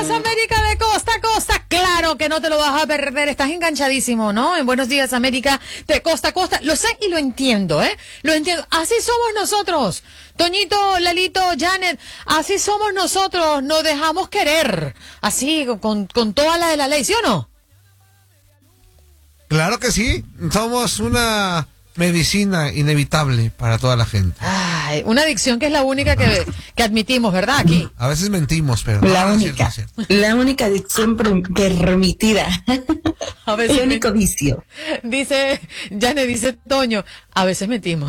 días, América de costa a costa. Claro que no te lo vas a perder. Estás enganchadísimo, ¿no? En Buenos Días, América de costa a costa. Lo sé y lo entiendo, ¿eh? Lo entiendo. Así somos nosotros. Toñito, Lalito, Janet, así somos nosotros. Nos dejamos querer. Así, con toda la de la ley, ¿sí o no? Claro que sí. Somos una medicina inevitable para toda la gente. Ay, una adicción que es la única que admitimos, ¿verdad? Aquí. A veces mentimos, pero la no, única, es cierto. la única adicción permitida. A veces el único vicio. Dice, Janet, dice Toño, a veces mentimos.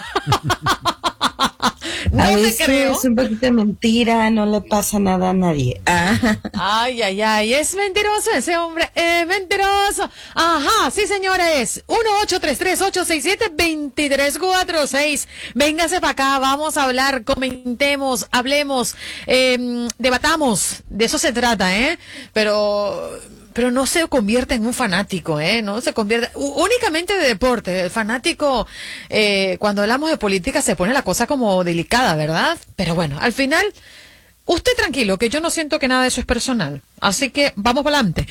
No a te veces creo. es un poquito de mentira, no le pasa nada a nadie. Ay, ay, ay, es mentiroso ese hombre, es mentiroso. Ajá, sí, señores. 1-833-867-2346. Véngase para acá, vamos a hablar, comentemos, hablemos, debatamos. De eso se trata, ¿eh? Pero no se convierte en un fanático, ¿eh? No se convierte únicamente de deporte. El fanático, cuando hablamos de política se pone la cosa como delicada, ¿verdad? Pero bueno, al final, usted tranquilo, que yo no siento que nada de eso es personal. Así que vamos para adelante.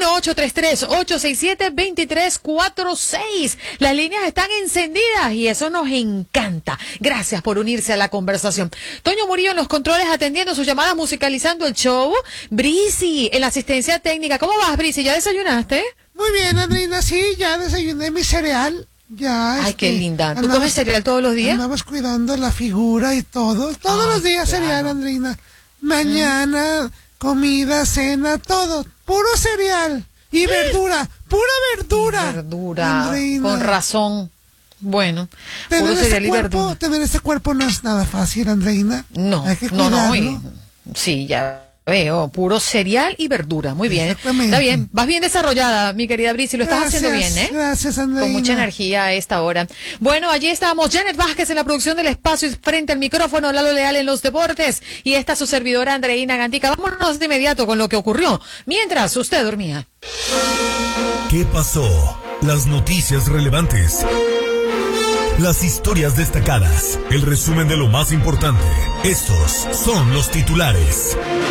1-833-867-2346. Las líneas están encendidas y eso nos encanta. Gracias por unirse a la conversación. Toño Murillo en los controles atendiendo sus llamadas, musicalizando el show. Brisi en la asistencia técnica. ¿Cómo vas, Brisi? ¿Ya desayunaste? Muy bien, Andreina, sí, ya desayuné mi cereal. Ya, ay, qué linda. ¿Tú comes cereal todos los días? Andamos cuidando la figura y todo. Todos los días claro. Cereal, Andreina. Mañana, comida, cena, todo. Puro cereal. Y verdura. Pura verdura. Y verdura. Andreina. Con razón. Bueno, puro cereal y verdura. Tener ese cuerpo no es nada fácil, Andreina. No, hay que cuidarlo. Sí, ya veo, puro cereal y verdura, muy bien. Está bien, vas bien desarrollada, mi querida Brisi, lo estás haciendo bien, ¿eh? Gracias, Andreina. Con mucha energía a esta hora. Bueno, allí estamos, Janet Vázquez en la producción del espacio, frente al micrófono, Lalo Leal en los deportes, y esta su servidora Andreina Gantica. Vámonos de inmediato con lo que ocurrió mientras usted dormía. ¿Qué pasó? Las noticias relevantes. Las historias destacadas, el resumen de lo más importante. Estos son los titulares.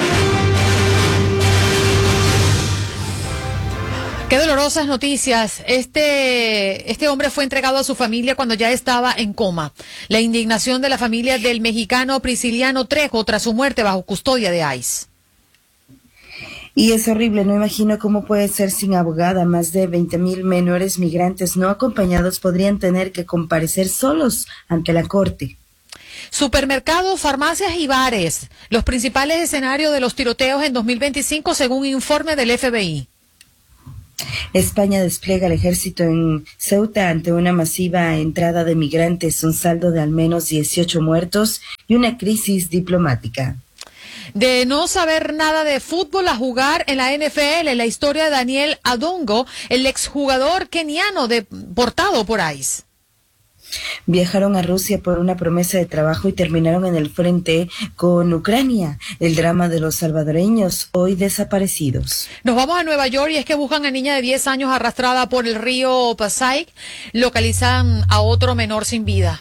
Qué dolorosas noticias. Este hombre fue entregado a su familia cuando ya estaba en coma. La indignación de la familia del mexicano Prisciliano Trejo tras su muerte bajo custodia de ICE. Y es horrible, no imagino cómo puede ser sin abogada. Más de 20,000 menores migrantes no acompañados podrían tener que comparecer solos ante la corte. Supermercados, farmacias y bares, los principales escenarios de los tiroteos en 2025 según informe del FBI. España despliega el ejército en Ceuta ante una masiva entrada de migrantes, un saldo de al menos 18 muertos y una crisis diplomática. De no saber nada de fútbol a jugar en la NFL, la historia de Daniel Adongo, el exjugador keniano deportado por ICE. Viajaron a Rusia por una promesa de trabajo y terminaron en el frente con Ucrania. El drama de los salvadoreños hoy desaparecidos. Nos vamos a Nueva York y es que buscan a niña de 10 años arrastrada por el río Passaic. Localizan a otro menor sin vida.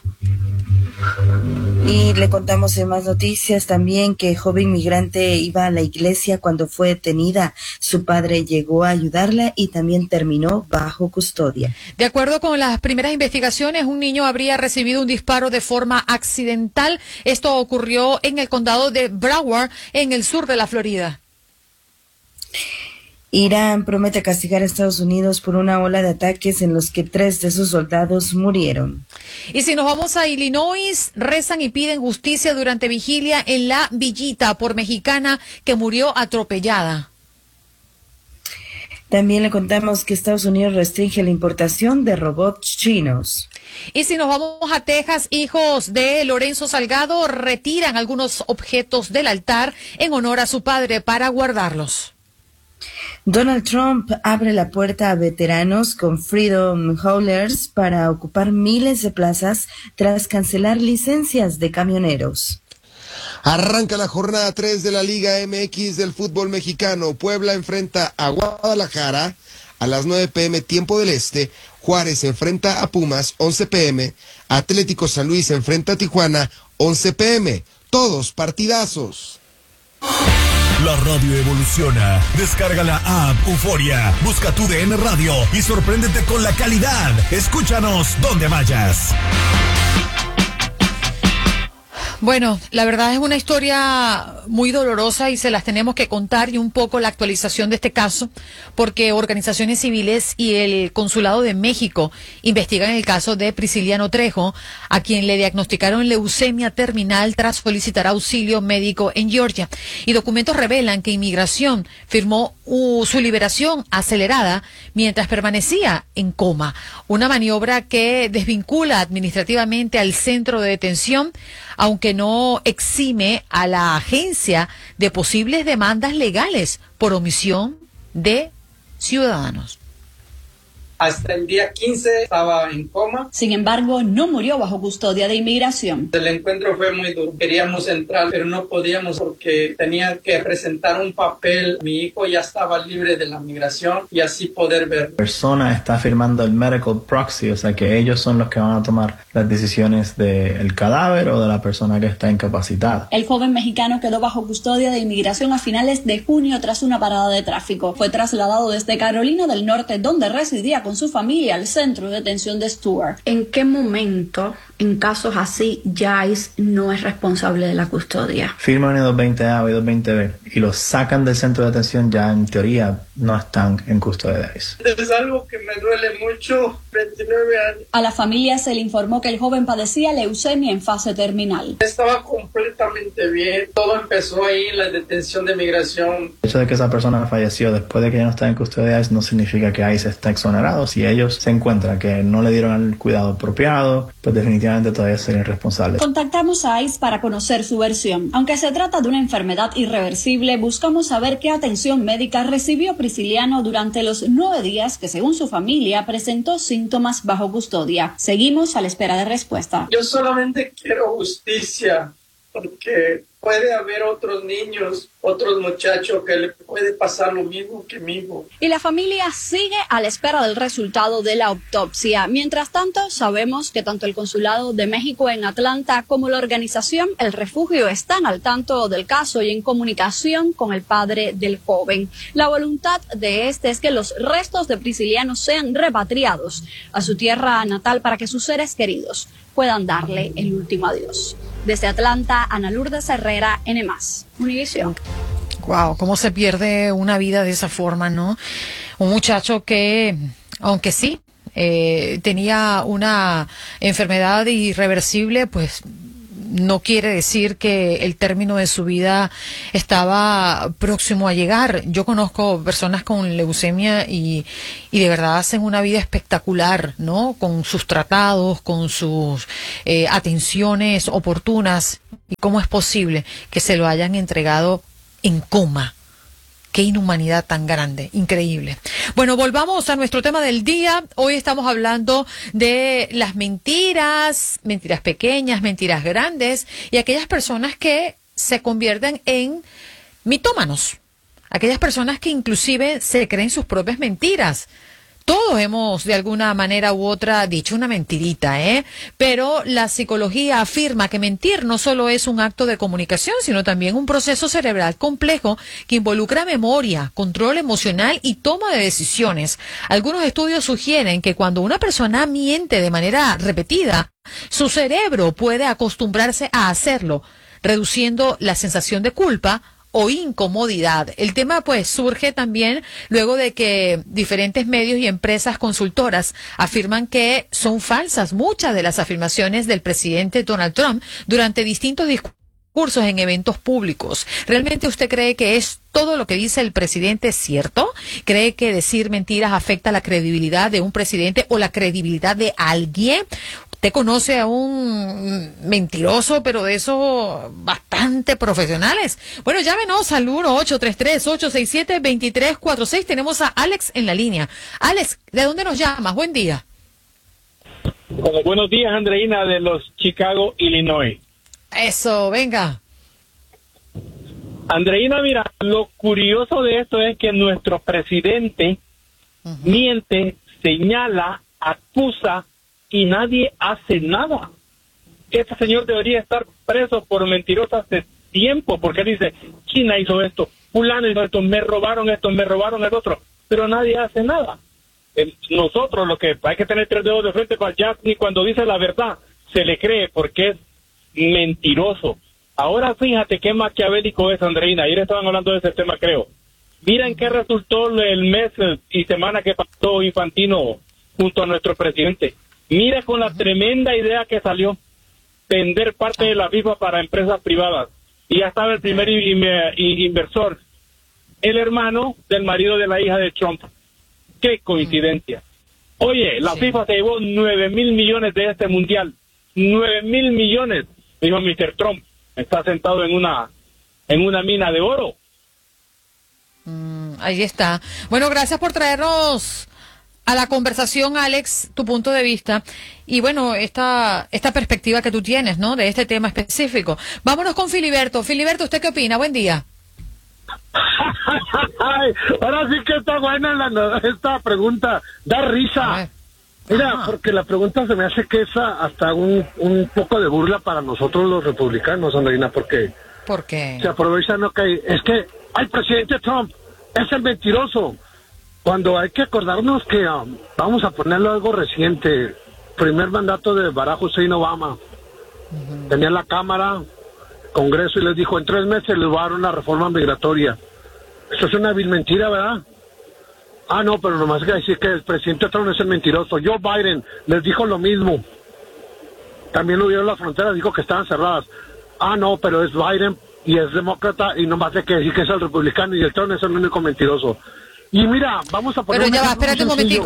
Y le contamos en más noticias también que joven migrante iba a la iglesia cuando fue detenida. Su padre llegó a ayudarla y también terminó bajo custodia. De acuerdo con las primeras investigaciones, un niño habría recibido un disparo de forma accidental. Esto ocurrió en el condado de Broward, en el sur de la Florida. Irán promete castigar a Estados Unidos por una ola de ataques en los que 3 de sus soldados murieron. Y si nos vamos a Illinois, rezan y piden justicia durante vigilia en La Villita por mexicana que murió atropellada. También le contamos que Estados Unidos restringe la importación de robots chinos. Y si nos vamos a Texas, hijos de Lorenzo Salgado retiran algunos objetos del altar en honor a su padre para guardarlos. Donald Trump abre la puerta a veteranos con Freedom Haulers para ocupar miles de plazas tras cancelar licencias de camioneros. Arranca la jornada 3 de la Liga MX del fútbol mexicano. Puebla enfrenta a Guadalajara a las 9 p.m. tiempo del este. Juárez enfrenta a Pumas 11 p.m. Atlético San Luis enfrenta a Tijuana 11 p.m. Todos partidazos. La radio evoluciona. Descarga la app Euforia. Busca tu DN Radio y sorpréndete con la calidad. Escúchanos donde vayas. Bueno, la verdad es una historia muy dolorosa y se las tenemos que contar, y un poco la actualización de este caso, porque organizaciones civiles y el Consulado de México investigan el caso de Prisciliano Trejo, a quien le diagnosticaron leucemia terminal tras solicitar auxilio médico en Georgia. Y documentos revelan que Inmigración firmó su liberación acelerada mientras permanecía en coma, una maniobra que desvincula administrativamente al centro de detención, aunque no exime a la agencia de posibles demandas legales por omisión de ciudadanos. Hasta el día 15 estaba en coma. Sin embargo, no murió bajo custodia de Inmigración. El encuentro fue muy duro. Queríamos entrar, pero no podíamos porque tenía que presentar un papel. Mi hijo ya estaba libre de la migración y así poder ver. La persona está firmando el medical proxy, o sea que ellos son los que van a tomar las decisiones del cadáver o de la persona que está incapacitada. El joven mexicano quedó bajo custodia de Inmigración a finales de junio tras una parada de tráfico. Fue trasladado desde Carolina del Norte, donde residía con su familia, al centro de detención de Stuart. ¿En qué momento, en casos así, ICE no es responsable de la custodia? Firman el 220A y 220B y los sacan del centro de detención, ya en teoría no están en custodia de ICE. Es algo que me duele mucho, 29 años. A la familia se le informó que el joven padecía leucemia en fase terminal. Estaba completamente bien. Todo empezó ahí en la detención de migración. El hecho de que esa persona falleció después de que ya no está en custodia de ICE no significa que ICE está exonerado. Si ellos se encuentran que no le dieron el cuidado apropiado, pues definitivamente todavía serían responsables. Contactamos a ICE para conocer su versión. Aunque se trata de una enfermedad irreversible, buscamos saber qué atención médica recibió Prisciliano durante los 9 días que, según su familia, presentó síntomas bajo custodia. Seguimos a la espera de respuesta. Yo solamente quiero justicia, porque puede haber otros niños, otros muchachos que le puede pasar lo mismo que a mí. Y la familia sigue a la espera del resultado de la autopsia. Mientras tanto, sabemos que tanto el Consulado de México en Atlanta como la organización El Refugio están al tanto del caso y en comunicación con el padre del joven. La voluntad de este es que los restos de Prisciliano sean repatriados a su tierra natal para que sus seres queridos puedan darle el último adiós. Desde Atlanta, Ana Lourdes Herrera, N+, Univisión. Wow, cómo se pierde una vida de esa forma, ¿no? Un muchacho que, aunque sí, tenía una enfermedad irreversible, pues no quiere decir que el término de su vida estaba próximo a llegar. Yo conozco personas con leucemia y de verdad hacen una vida espectacular, ¿no? Con sus tratados, con sus atenciones oportunas. ¿Y cómo es posible que se lo hayan entregado en coma? Qué inhumanidad tan grande, increíble. Bueno, volvamos a nuestro tema del día. Hoy estamos hablando de las mentiras, mentiras pequeñas, mentiras grandes, y aquellas personas que se convierten en mitómanos. Aquellas personas que inclusive se creen sus propias mentiras. Todos hemos de alguna manera u otra dicho una mentirita, pero la psicología afirma que mentir no solo es un acto de comunicación, sino también un proceso cerebral complejo que involucra memoria, control emocional y toma de decisiones. Algunos estudios sugieren que cuando una persona miente de manera repetida, su cerebro puede acostumbrarse a hacerlo, reduciendo la sensación de culpa o incomodidad. El tema pues surge también luego de que diferentes medios y empresas consultoras afirman que son falsas muchas de las afirmaciones del presidente Donald Trump durante distintos discursos en eventos públicos. ¿Realmente usted cree que es todo lo que dice el presidente cierto? ¿Cree que decir mentiras afecta la credibilidad de un presidente o la credibilidad de alguien? ¿Usted conoce a un mentiroso, pero de esos bastante profesionales? Bueno, llámenos al 1-833-867-2346. Tenemos a Alex en la línea. Alex, ¿de dónde nos llamas? Buen día. Buenos días, Andreina, de los Chicago, Illinois. Eso, venga. Andreina, mira, lo curioso de esto es que nuestro presidente miente, señala, acusa y nadie hace nada. Este señor debería estar preso por mentiroso hace tiempo, porque él dice, China hizo esto, fulano y esto, me robaron esto, me robaron el otro, pero nadie hace nada. Nosotros lo que hay que tener 3 dedos de frente para Jackson, cuando dice la verdad se le cree porque es mentiroso. Ahora fíjate qué maquiavélico es, Andreina. Ayer estaban hablando de ese tema, creo. Mira en qué resultó el mes y semana que pasó Infantino junto a nuestro presidente. Mira con la tremenda idea que salió, vender parte de la FIFA para empresas privadas. Y ya estaba el primer inversor, el hermano del marido de la hija de Trump. ¡Qué coincidencia! Oye, la FIFA se llevó 9,000 millones de este mundial. 9,000 millones, dijo Mr. Trump. Está sentado en una mina de oro. Ahí está. Bueno, gracias por traernos a la conversación, Alex, tu punto de vista y bueno, esta perspectiva que tú tienes, ¿no? De este tema específico. Vámonos con Filiberto. Filiberto, ¿usted qué opina? Buen día. Ahora sí que está buena esta pregunta. Da risa. Mira, porque la pregunta se me hace que es hasta un poco de burla para nosotros los republicanos, Andreina, porque ¿por qué? Se aprovechan, es que el presidente Trump es el mentiroso, cuando hay que acordarnos que vamos a ponerlo algo reciente. Primer mandato de Barack Hussein Obama, tenía la Cámara, Congreso, y les dijo, en 3 meses les voy a dar una reforma migratoria. Eso es una vil mentira, ¿verdad? No, pero nomás hay que decir que el presidente Trump es el mentiroso. Joe Biden les dijo lo mismo. También lo vieron las fronteras, dijo que estaban cerradas. No, pero es Biden y es demócrata y nomás hay que decir que es el republicano y el Trump es el único mentiroso. Y mira, vamos a poner... Pero ya va, espérate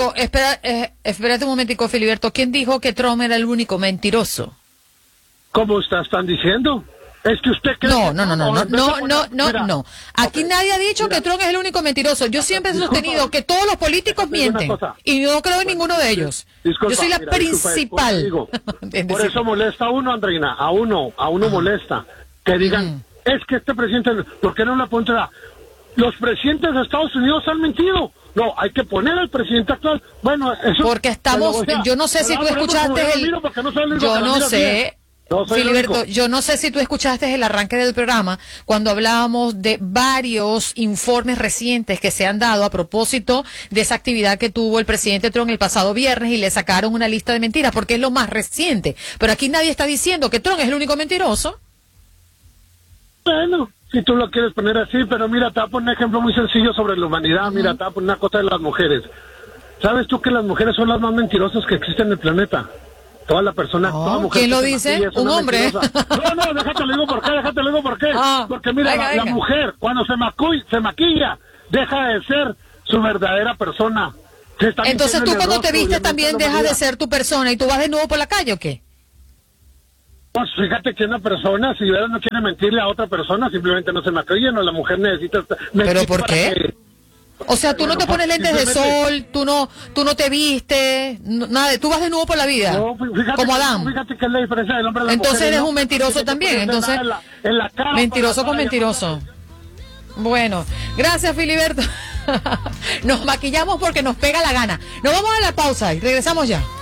un momentico, Filiberto. ¿Quién dijo que Trump era el único mentiroso? ¿Cómo están diciendo? Es que usted cree No. Aquí nadie ha dicho que Trump es el único mentiroso. Yo siempre he sostenido que todos los políticos mienten y no creo en ninguno de ellos. Yo soy la principal. Por eso molesta a uno, Andreina, a uno molesta que digan, es que este presidente, ¿por qué no la pondrá? Los presidentes de Estados Unidos han mentido. No, hay que poner al presidente actual. Bueno, eso... Porque estamos, yo no sé si tú escuchaste Filiberto, yo no sé si tú escuchaste el arranque del programa cuando hablábamos de varios informes recientes que se han dado a propósito de esa actividad que tuvo el presidente Trump el pasado viernes y le sacaron una lista de mentiras porque es lo más reciente. Pero aquí nadie está diciendo que Trump es el único mentiroso. Bueno, si tú lo quieres poner así, pero mira, te voy a poner un ejemplo muy sencillo sobre la humanidad. Mira, te voy a poner una cosa de las mujeres. ¿Sabes tú que las mujeres son las más mentirosas que existen en el planeta? Toda la persona, toda mujer. ¿Quién lo dice? Un hombre. No, déjate lo digo por qué. Porque mira, la mujer, cuando se maquilla, deja de ser su verdadera persona. Entonces tú cuando te vistes también dejas de ser tu persona y tú vas de nuevo por la calle, ¿o qué? Pues fíjate que una persona, si no quiere mentirle a otra persona, simplemente no se maquilla, no, la mujer necesita... ¿Pero por qué? O sea, tú no te pones lentes de sol, tú no te vistes, nada, tú vas de nuevo por la vida, como Adán. Fíjate que es la diferencia del hombre y la entonces mujer, eres un mentiroso también, entonces, en la cara mentiroso con mentiroso. Bueno, gracias, Filiberto. Nos maquillamos porque nos pega la gana. Nos vamos a la pausa y regresamos ya.